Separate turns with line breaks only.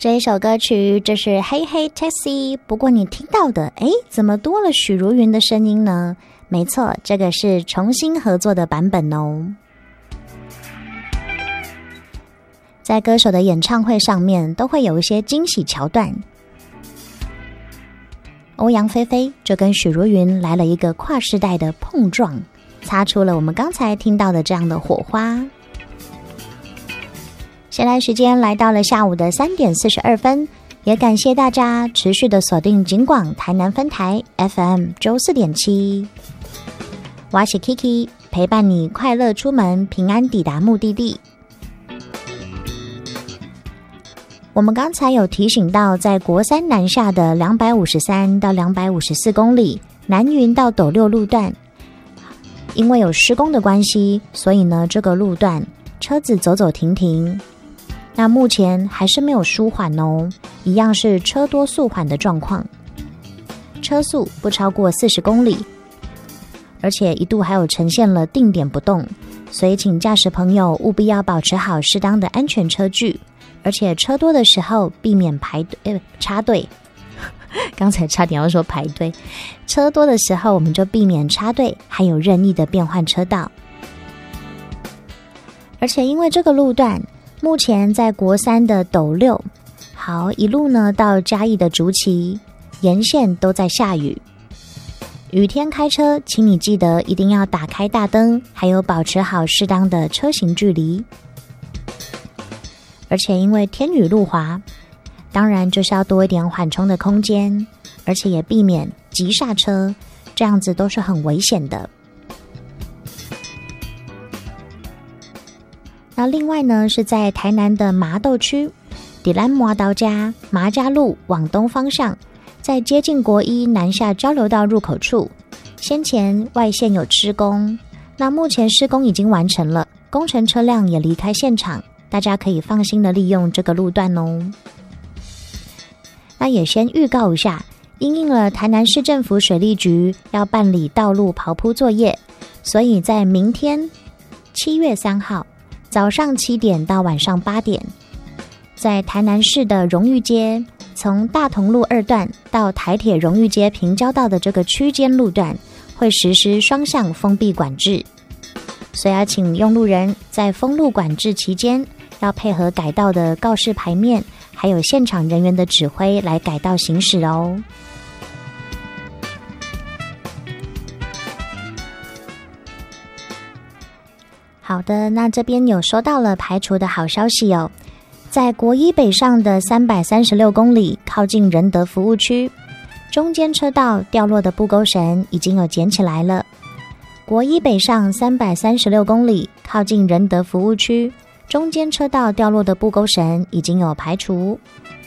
这一首歌曲这是 Hey Hey Taxi， 不过你听到的怎么多了许茹芸的声音呢？没错，这个是重新合作的版本哦。在歌手的演唱会上面都会有一些惊喜桥段，欧阳菲菲就跟许茹芸来了一个跨世代的碰撞，擦出了我们刚才听到的这样的火花。现在时间来到了下午的3点42分，也感谢大家持续的锁定警广台南分台 FM 94.7，我是 Kiki， 陪伴你快乐出门，平安抵达目的地。我们刚才有提醒到，在国三南下的253到254公里南云到斗六路段，因为有施工的关系，所以呢这个路段车子走走停停，那目前还是没有舒缓哦，一样是车多速缓的状况，车速不超过40公里，而且一度还有呈现了定点不动，所以请驾驶朋友务必要保持好适当的安全车距，而且车多的时候避免插队刚才差点要说排队，车多的时候我们就避免插队，还有任意的变换车道。而且因为这个路段目前在国三的斗六，好一路呢到嘉义的竹崎，沿线都在下雨。雨天开车，请你记得一定要打开大灯，还有保持好适当的车行距离。而且因为天雨路滑，当然就是要多一点缓冲的空间，而且也避免急刹车，这样子都是很危险的。那另外呢，是在台南的麻豆区底兰麻豆家麻家路往东方向，在接近国一南下交流道入口处，先前外线有施工，那目前施工已经完成了，工程车辆也离开现场，大家可以放心的利用这个路段哦。那也先预告一下，因应了台南市政府水利局要办理道路刨铺作业，所以在明天7月3号早上7点到晚上8点，在台南市的荣誉街，从大同路2段到台铁荣誉街平交道的这个区间路段，会实施双向封闭管制，所以要请用路人在封路管制期间，要配合改道的告示牌面，还有现场人员的指挥来改道行驶哦。好的，那这边有收到了排除的好消息哦。在国一北上的336公里，靠近仁德服务区，中间车道掉落的布钩绳已经有捡起来了。国一北上336公里，靠近仁德服务区，中间车道掉落的布钩绳已经有排除。